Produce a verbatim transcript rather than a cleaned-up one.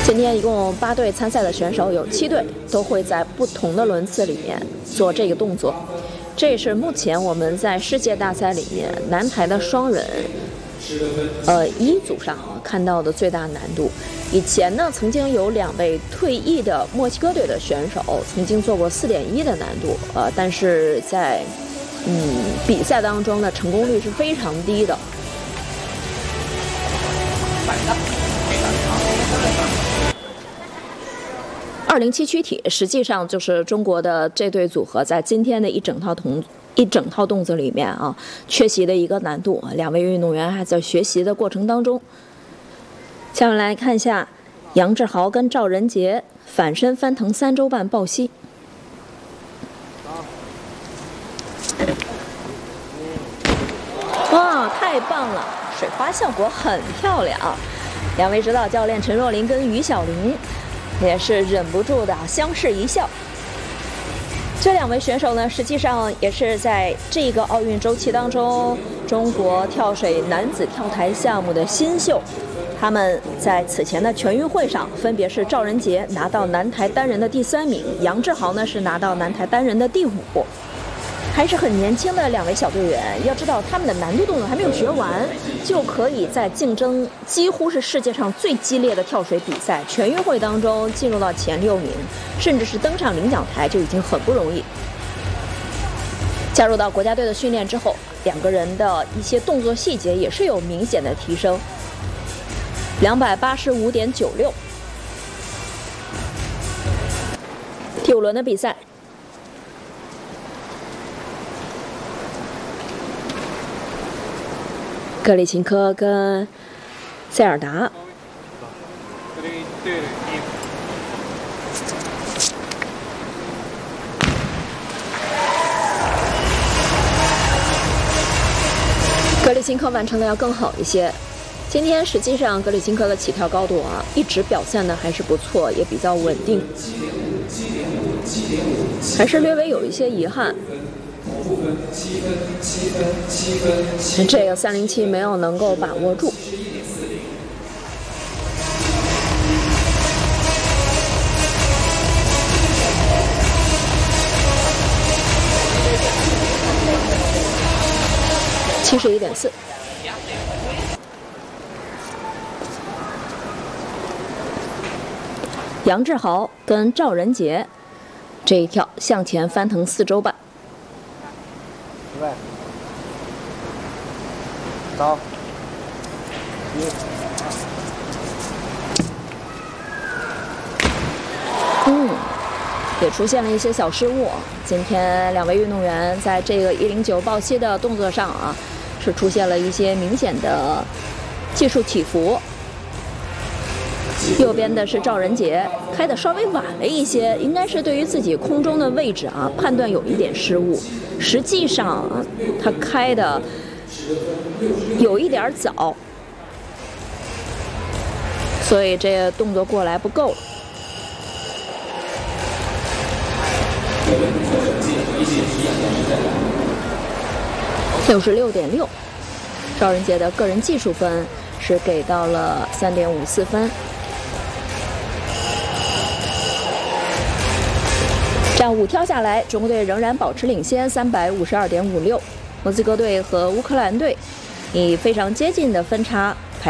今天一共八队参赛的选手，有七队都会在不同的轮次里面做这个动作。这是目前我们在世界大赛里面男排的双人，呃，一组上看到的最大难度。以前呢，曾经有两位退役的墨西哥队的选手曾经做过四点一的难度，呃，但是在嗯比赛当中的成功率是非常低的。二零七躯体实际上就是中国的这对组合在今天的一整套同一整套动作里面啊缺席的一个难度，两位运动员还在学习的过程当中。下面来看一下杨志豪跟赵仁杰反身翻腾三周半抱膝。哇，太棒了，水花效果很漂亮。两位指导教练陈若琳跟于晓玲也是忍不住的相视一笑。这两位选手呢，实际上也是在这个奥运周期当中中国跳水男子跳台项目的新秀。他们在此前的全运会上，分别是赵仁杰拿到男台单人的第三名，杨志豪呢是拿到男台单人的第五。还是很年轻的两位小队员，要知道他们的难度动作还没有学完，就可以在竞争几乎是世界上最激烈的跳水比赛全运会当中进入到前六名，甚至是登上领奖台就已经很不容易。加入到国家队的训练之后，两个人的一些动作细节也是有明显的提升。两百八十五点九六，第五轮的比赛。格里琴科跟塞尔达，格里琴科完成的要更好一些。今天实际上格里琴科的起跳高度啊，一直表现的还是不错，也比较稳定，还是略微有一些遗憾。这个三零七没有能够把握住。七十一点四。杨志豪跟赵仁杰这一跳向前翻腾四周半。 对，走，一， 嗯，也出现了一些小失误。今天两位运动员在这个一零九抱膝的动作上啊，是出现了一些明显的技术起伏。右边的是赵仁杰，开的稍微晚了一些，应该是对于自己空中的位置啊判断有一点失误。实际上他开的有一点早，所以这个动作过来不够了。六十六点六，赵仁杰的个人技术分是给到了三点五四分。这样五跳下来，中国队仍然保持领先，三百五十二点五六。墨西哥队和乌克兰队以非常接近的分差